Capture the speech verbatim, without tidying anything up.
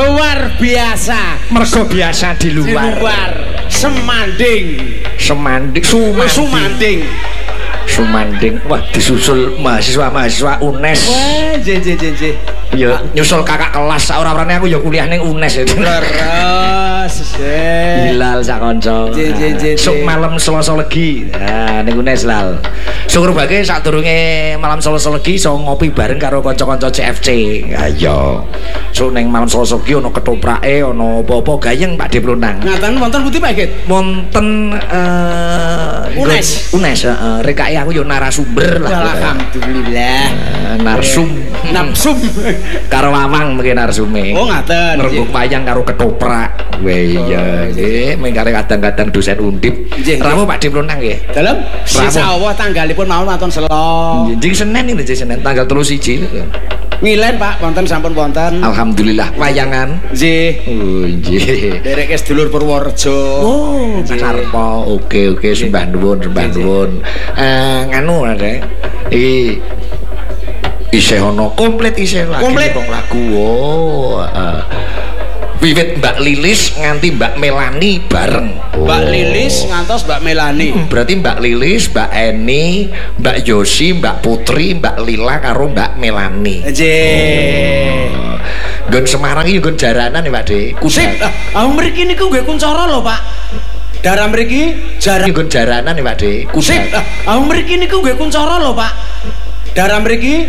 luar biasa. Mergo biasa di luar. Di luar. Semanding. Semanding. Sumanding. Sumanding. Sumanding. Wah, disusul mahasiswa-mahasiswa U N E S. Wah, je je je je. Ya nyusul kakak kelas ora-orane aku ya kuliah ning U N E S ya. Terus. Hilal sak kanca. Je je je. Sok malam Selasa Legi. Nah, ning U N E S lal. Syukur bage sadurunge malam Selasa Legi iso ngopi bareng karo kanca-kanca C F C. Ayo. So ning malam Selasa Legi ono ketoprake, ono apa-apa gayeng Pak Diplonang. Ngaten wonten pundi Pak Git? Wonten eh U N E S. U N E S heeh. Rekai aku yo narasumber lah. Alhamdulillah. Narsum. Napsum. Karo Mamang mungkin narsume. Oh ngaten. Ngrembug wayang karo ketoprak. Wah iya nggih, mengkare kadang-kadang dosen undip. Rawuh Pak Diplonang nggih. Dalem insyaallah tanggalipun mawon wonten Selasa. Jadi Senin ini jadi Senin tanggal telu siji. Ngilen Pak, wonten sampun wonten. Alhamdulillah wayangan. Nggih. Oh nggih. Derek sedulur Purworejo. Oh, Sarpo. Oke oke sembah nuwun, sembah nuwun. Eh nganu Rek. Iki isih ono komplit isih lagi wong lagu. Oh, heeh. Wiwit Mbak Lilis nganti Mbak Melani bareng. Oh. Mbak Lilis ngantos Mbak Melani. Hmm, berarti Mbak Lilis, Mbak Eni, Mbak Yosi, Mbak Putri, Mbak Lila karo Mbak Melani. Nggih. Oh. Nggon Semarang iki nggon jaranan ya Pak De. Sip. Aku mriki niku nggih kuncara lho Pak. Daerah mriki jaran nggon jaranan ya Pak De. Sip. Aku mriki niku nggih kuncara lho Pak. Daerah mriki